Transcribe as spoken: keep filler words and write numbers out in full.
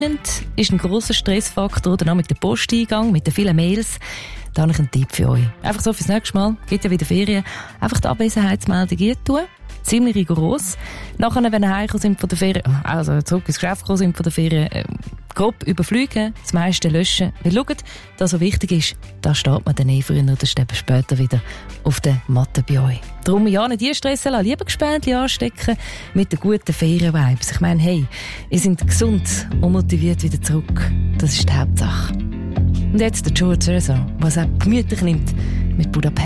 ist ein grosser Stressfaktor, dann auch mit dem Posteingang, mit den vielen Mails. Da habe ich einen Tipp für euch. Einfach so fürs nächste Mal, geht ja wieder Ferien, einfach die Abwesenheitsmeldung tun. Ziemlich rigoros. Nachher, wenn ihr heimgekommen sind von der Ferien, also zurück ins Geschäft gekommen sind von der Ferien, äh, grob überfliegen, das meiste löschen. Weil schaut, das, was wichtig ist, da steht man dann eh früher oder später wieder auf der Matte bei euch. Darum ja nicht die stressen lassen, lieber Gespänchen anstecken mit den guten Ferien-Vibes. Ich meine, hey, ihr seid gesund und motiviert wieder zurück. Das ist die Hauptsache. Und jetzt der George Ezra, was er gemütlich nimmt mit Budapest.